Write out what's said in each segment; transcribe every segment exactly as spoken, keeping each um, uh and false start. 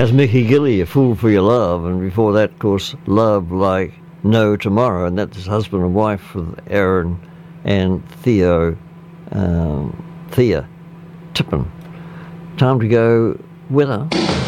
As Mickey Gilley, A Fool for Your Love, and before that, of course, Love Like No Tomorrow, and that's husband and wife with Aaron and Theo, um, Thea Tippin. Time to go weather.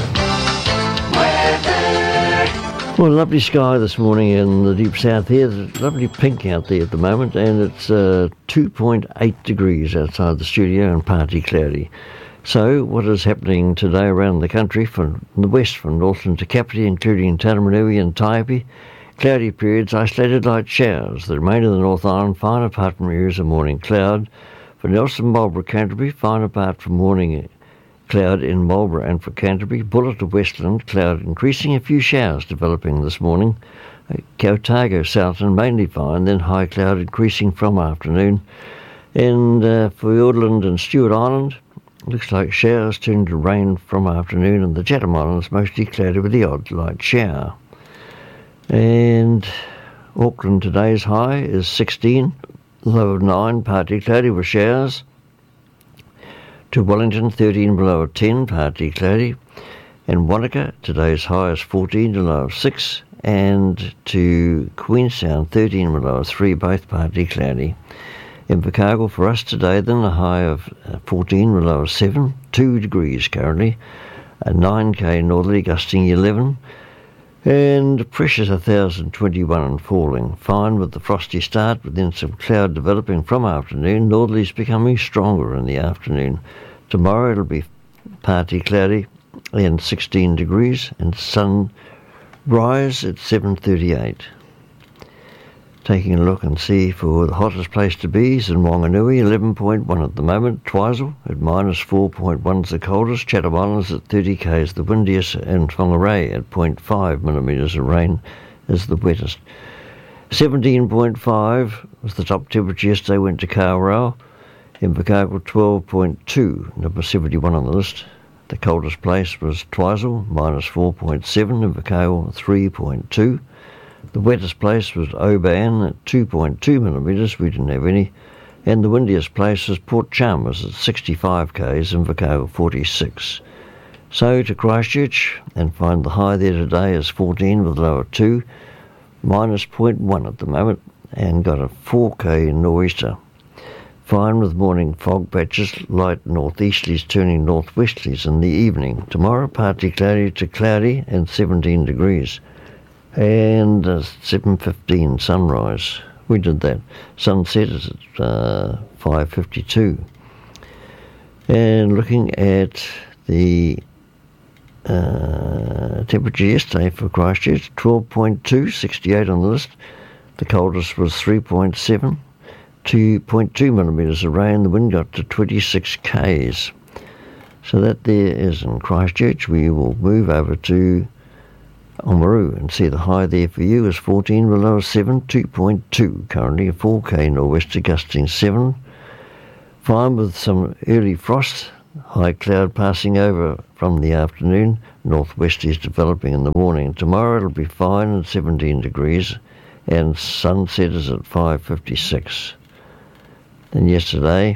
Well, lovely sky this morning in the deep south here. It's lovely pink out there at the moment, and it's uh, two point eight degrees outside the studio and partly cloudy. So, what is happening today around the country from the west, from Northland to Kapiti, including Taramanui and Taipi? Cloudy periods, isolated light showers. The remainder of the North Island, fine apart from areas of morning cloud. For Nelson, Marlborough, Canterbury, fine apart from morning cloud in Marlborough and for Canterbury. Bullet to Westland, cloud increasing, a few showers developing this morning. Otago, Southland, mainly fine, then high cloud increasing from afternoon. And uh, for Fiordland and Stewart Island, looks like showers turn to rain from afternoon, and the Chatham Islands mostly cloudy with the odd light shower. And Auckland, today's high is sixteen, low of nine, partly cloudy with showers. To Wellington, thirteen, below of ten, partly cloudy. And Wanaka, today's high is fourteen, low of six. And to Queenstown, thirteen, below of three, both partly cloudy. In Invercargill for us today, then a high of fourteen, low of seven, two degrees currently. A nine k northerly gusting eleven. And pressure's one thousand twenty-one and falling. Fine with the frosty start, but then some cloud developing from afternoon. Northerlies becoming stronger in the afternoon. Tomorrow it'll be partly cloudy and sixteen degrees, and sunrise at seven thirty-eight. Taking a look and see for the hottest place to be is in Wanganui, eleven point one at the moment. Twizel at minus four point one is the coldest. Chatham Islands at thirty k is the windiest, and Whangarei at zero point five millimetres of rain is the wettest. seventeen point five was the top temperature yesterday, went to Kawerau. Invercargill twelve point two, number seventy-one on the list. The coldest place was Twizel, minus four point seven, Invercargill three point two. The wettest place was Oban at two point two millimetres, we didn't have any, and the windiest place was Port Chalmers at sixty-five k's, Invercargill forty-six. So to Christchurch, and find the high there today is fourteen with low of two, minus zero point one at the moment, and got a four k nor'easter. Fine with morning fog patches, light northeasterlies turning northwesterlies in the evening. Tomorrow partly cloudy to cloudy and seventeen degrees. And uh, seven fifteen sunrise. We did that. Sunset is at uh, five fifty-two. And looking at the uh, temperature yesterday for Christchurch, twelve point two, sixty-eight on the list. The coldest was three point seven, two point two millimetres of rain. The wind got to twenty-six k's. So that there is in Christchurch. We will move over to Oamaru and see the high there for you is fourteen, below seven, two point two currently, a four k nor'wester gusting seven. Fine with some early frost, high cloud passing over from the afternoon, northwesterlies developing in the morning. Tomorrow it'll be fine and seventeen degrees, and sunset is at five fifty-six. Then yesterday,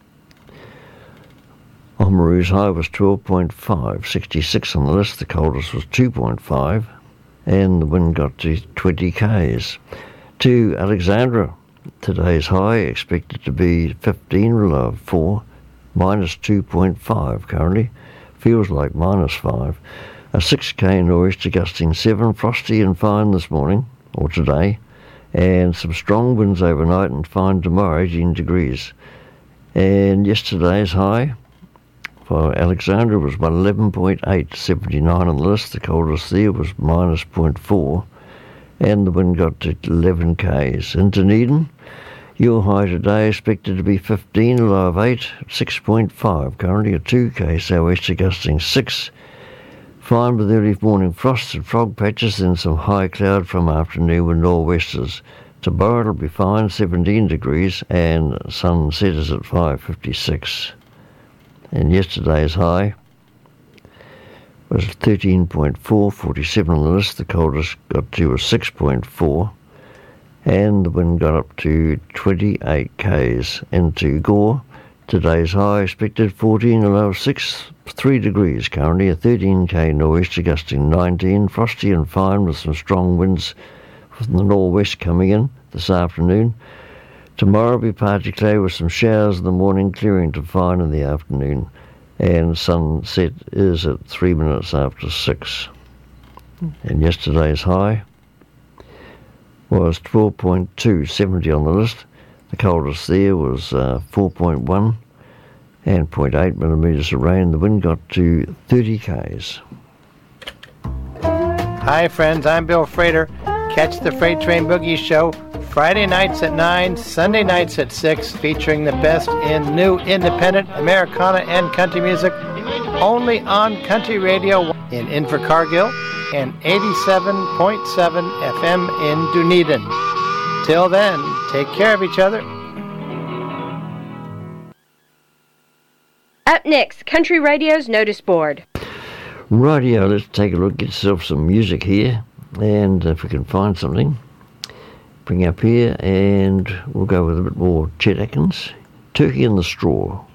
Oamaru's high was twelve point five, sixty-six on the list. The coldest was two point five, and the wind got to twenty k's. To Alexandra, today's high expected to be fifteen, low of four, minus two point five currently. Feels like minus five. A six k nor'easter gusting seven, frosty and fine this morning, or today, and some strong winds overnight and fine tomorrow, eighteen degrees. And yesterday's high for Alexandra was eleven point eight, seventy-nine on the list. The coldest there was minus zero point four, and the wind got to eleven k's. In Dunedin, your high today expected to be fifteen, low of eight, six point five. Currently a two k sou'wester gusting six. Fine with early morning frosts and fog patches, then some high cloud from afternoon with nor'westers. Tomorrow it'll be fine, seventeen degrees, and sunset is at five fifty-six. And yesterday's high was thirteen point four, forty-seven on the list. The coldest got to a six point four, and the wind got up to twenty-eight k's. Into Gore, today's high expected fourteen, a low of six, three degrees currently, a thirteen k nor'easter gusting nineteen, frosty and fine with some strong winds from the northwest coming in this afternoon. Tomorrow will be partly cloudy with some showers in the morning, clearing to fine in the afternoon, and sunset is at three minutes after six. And yesterday's high was twelve point two, seventy on the list. The coldest there was uh, four point one and zero point eight millimetres of rain. The wind got to thirty k's. Hi friends, I'm Bill Frater. Catch the Freight Train Boogie Show Friday nights at nine, Sunday nights at six, featuring the best in new independent Americana and country music, only on Country Radio in Invercargill and eighty-seven point seven F M in Dunedin. Till then, take care of each other. Up next, Country Radio's Notice Board. Radio, let's take a look, get yourself some music here, and if we can find something, bring up here, and we'll go with a bit more Chet Atkins, Turkey in the Straw.